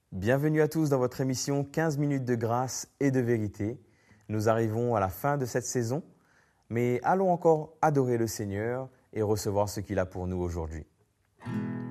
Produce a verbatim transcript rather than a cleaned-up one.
Bienvenue à tous dans votre émission quinze minutes de grâce et de vérité. Nous arrivons à la fin de cette saison, mais allons encore adorer le Seigneur et recevoir ce qu'il a pour nous aujourd'hui.